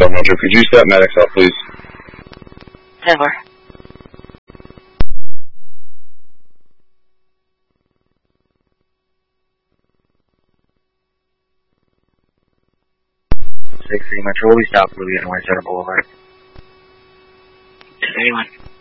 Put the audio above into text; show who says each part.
Speaker 1: Roger. Could you step medics up, please?
Speaker 2: 10-4. Metro, will we stop Louisiana West Boulevard? 10-81.